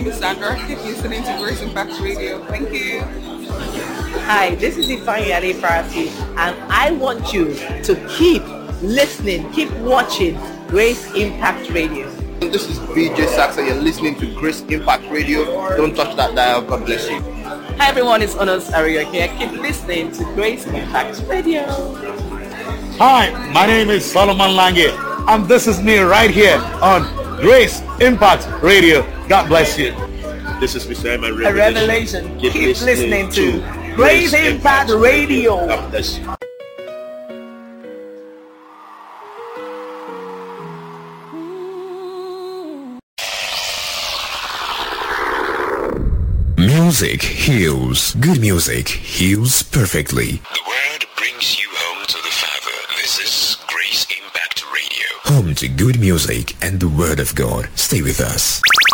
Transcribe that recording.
name is Sandra. Keep listening to Grace Impact Radio. Thank you. Hi, this is Ifeanyi Adefarati, and I want you to keep listening, keep watching Grace Impact Radio. This is BJ Saxa. You're listening to Grace Impact Radio. Don't touch that dial. God bless you. Hi everyone, it's Onos Ario here. Keep listening to Grace Impact Radio. Hi, my name is Solomon Lange, and this is me right here on Grace Impact Radio. God bless you. This is Mr. Emma Revelation. Keep listening to Grace Impact Radio. God bless you. Music heals. Good music heals perfectly. The word brings you home to the Father. This is Grace Impact Radio. Home to good music and the Word of God. Stay with us.